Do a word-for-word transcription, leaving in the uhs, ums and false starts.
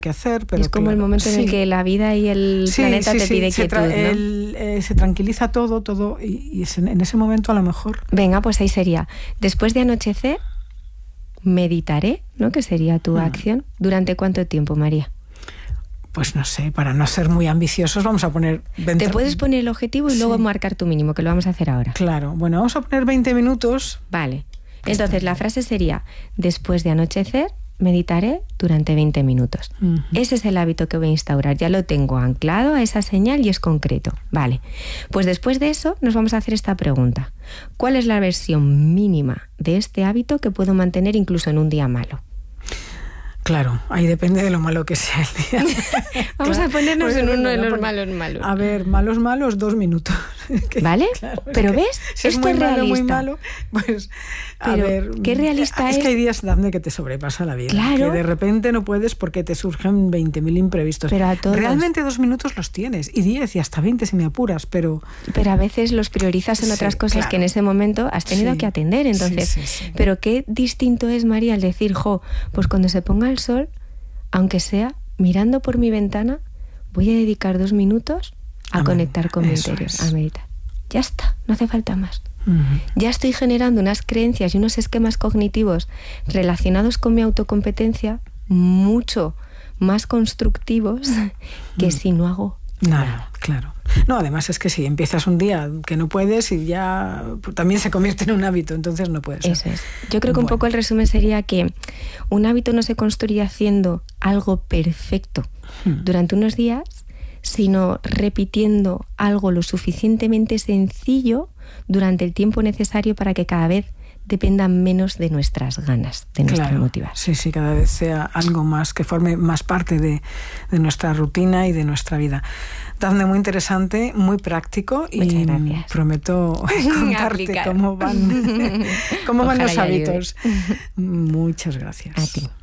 que hacer, pero es como claro, el momento sí. en el que la vida y el sí, planeta sí, te sí, pide se quietud, tra- ¿no? el, eh, se tranquiliza todo, todo y, y es en, en ese momento a lo mejor. Venga, pues ahí sería. Después de anochecer, meditaré, ¿no? Que sería tu Mm. acción. ¿Durante cuánto tiempo, María? Pues no sé, para no ser muy ambiciosos vamos a poner... veinte... Te puedes poner el objetivo y sí. luego marcar tu mínimo, que lo vamos a hacer ahora. Claro, bueno, vamos a poner veinte minutos. Vale. Entonces la frase sería, después de anochecer, meditaré durante veinte minutos. Uh-huh. Ese es el hábito que voy a instaurar. Ya lo tengo anclado a esa señal y es concreto. Vale. Pues después de eso nos vamos a hacer esta pregunta. ¿Cuál es la versión mínima de este hábito que puedo mantener incluso en un día malo? Claro, ahí depende de lo malo que sea el día. Vamos claro, a ponernos pues, en uno de no, los pues, malos malos. A ver, malos malos, dos minutos. ¿Vale? Claro, pero que, ¿ves? Si Esto es muy es malo, realista. muy malo, pues a pero, ver... ¿qué realista es? Es Es que hay días, Dafne, que te sobrepasa la vida. Claro. Que de repente no puedes porque te surgen veinte mil imprevistos. Pero a todos. Realmente dos minutos los tienes, y diez y hasta veinte si me apuras, pero... Pero a veces los priorizas en sí, otras cosas claro. que en ese momento has tenido sí. que atender. Entonces, sí, sí, sí. pero qué distinto es, María, el decir, jo, pues cuando se ponga el sol, aunque sea mirando por mi ventana, voy a dedicar dos minutos a Amén. conectar con mi interior, es. a meditar. Ya está, no hace falta más. Uh-huh. Ya estoy generando unas creencias y unos esquemas cognitivos relacionados con mi autocompetencia mucho más constructivos que uh-huh. si no hago nada. nada. Claro. No, además es que si empiezas un día que no puedes y ya pues, también se convierte en un hábito, entonces no puedes. Eso es. Yo creo que bueno. un poco el resumen sería que un hábito no se construye haciendo algo perfecto hmm. durante unos días, sino repitiendo algo lo suficientemente sencillo durante el tiempo necesario para que cada vez dependa menos de nuestras ganas, de nuestra claro, motivación. Sí, sí, cada vez sea algo más que forme más parte de, de nuestra rutina y de nuestra vida. Dafne, muy interesante, muy práctico y Muchas gracias. Prometo contarte cómo van, cómo van los hábitos. Muchas gracias. A ti.